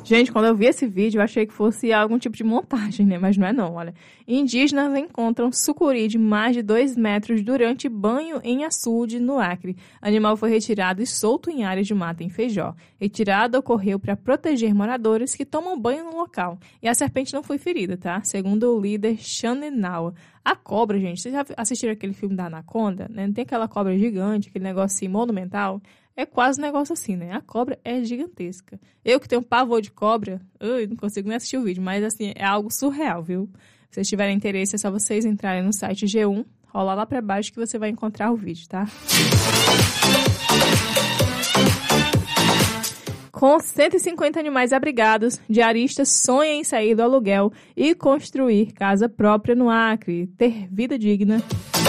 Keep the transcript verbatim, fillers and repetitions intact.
Gente, quando eu vi esse vídeo, eu achei que fosse algum tipo de montagem, né? Mas não é não, olha. Indígenas encontram sucuri de mais de dois metros durante banho em açude, no Acre. O animal foi retirado e solto em área de mata em Feijó. Retirada ocorreu para proteger moradores que tomam banho no local. E a serpente não foi ferida, tá? Segundo o líder Xanenawa. A cobra, gente, vocês já assistiram aquele filme da Anaconda? Né? Não tem aquela cobra gigante, aquele negócio assim, monumental? É quase um negócio assim, né? A cobra é gigantesca. Eu que tenho pavor de cobra, eu não consigo nem assistir o vídeo, mas assim, é algo surreal, viu? Se vocês tiverem interesse, é só vocês entrarem no site G um, rolar lá pra baixo que você vai encontrar o vídeo, tá? Com cento e cinquenta animais abrigados, diarista sonha em sair do aluguel e construir casa própria no Acre, ter vida digna.